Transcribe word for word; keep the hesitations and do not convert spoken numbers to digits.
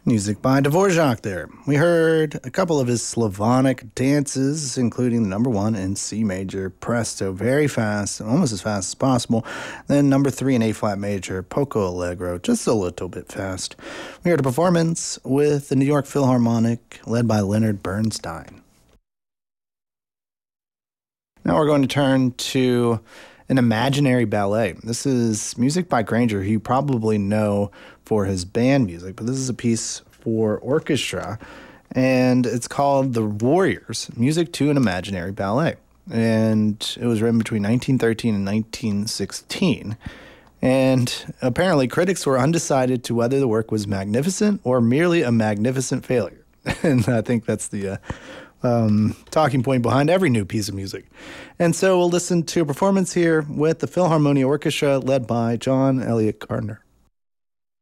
Music by Dvorak there. We heard a couple of his Slavonic dances, including the number one in C major, Presto, very fast, almost as fast as possible. Then number three in A-flat major, Poco Allegro, just a little bit fast. We heard a performance with the New York Philharmonic, led by Leonard Bernstein. Now we're going to turn to an imaginary ballet. This is music by Granger, who you probably know for his band music, but this is a piece for orchestra, and it's called The Warriors, Music to an Imaginary Ballet. And it was written between nineteen thirteen and nineteen sixteen. And apparently critics were undecided to whether the work was magnificent or merely a magnificent failure. And I think that's the uh, Um, talking point behind every new piece of music. And so we'll listen to a performance here with the Philharmonia Orchestra led by John Elliott Gardner.